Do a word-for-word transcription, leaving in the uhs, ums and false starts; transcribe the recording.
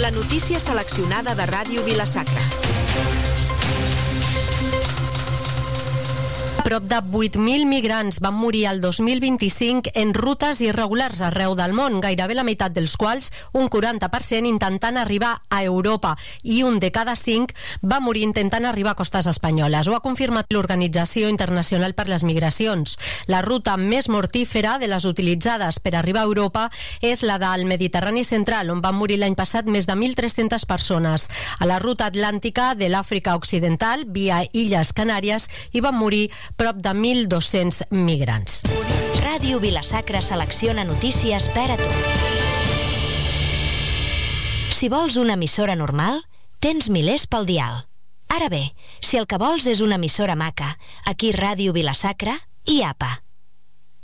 La notícia seleccionada de Ràdio Vila-sacra. Prop de vuit mil migrants van morir el dos mil vint-i-cinc en rutes irregulars arreu del món, gairebé la meitat dels quals, un quaranta per cent, intentant arribar a Europa, i un de cada cinc va morir intentant arribar a costes espanyoles. Ho ha confirmat l'Organització Internacional per les Migracions. La ruta més mortífera de les utilitzades per arribar a Europa és la del Mediterrani Central, on van morir l'any passat més de mil tres-centes persones. A la ruta atlàntica de l'Àfrica Occidental, via Illes Canàries, hi van morir prop de mil dos-cents migrants. Ràdio Vila-sacra selecciona notícies per a tu. Si vols una emissora normal, tens milers pel dial. Ara bé, si el que vols és una emissora maca, aquí Ràdio Vila-sacra i A P A.